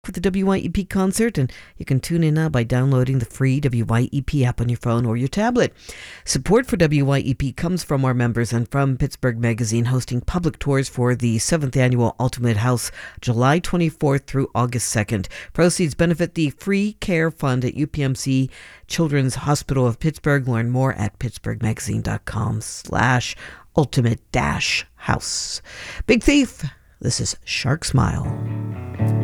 for the WYEP concert, and you can tune in now by downloading the free WYEP app on your phone or your tablet. Support for WYEP comes from our members and from Pittsburgh Magazine, hosting public tours for the 7th annual Ultimate House, July 24th through August 2nd. Proceeds benefit the Free Care Fund at UPMC Children's Hospital of Pittsburgh. Learn more at pittsburghmagazine.com/ultimate-house. Big Thief, this is Shark Smile.